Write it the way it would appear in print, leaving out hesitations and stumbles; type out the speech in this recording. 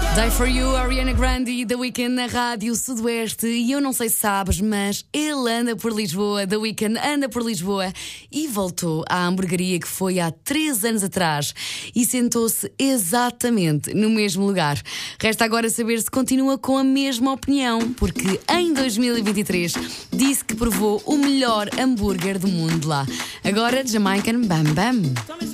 Die For You, Ariana Grande e The Weeknd na Rádio Sudoeste. E eu não sei se sabes, mas ele anda por Lisboa, The Weeknd anda por Lisboa e voltou à hamburgueria que foi há 3 anos atrás e sentou-se exatamente no mesmo lugar. Resta agora saber se continua com a mesma opinião, porque em 2023 disse que provou o melhor hambúrguer do mundo lá. Agora, Jamaican Bam Bam.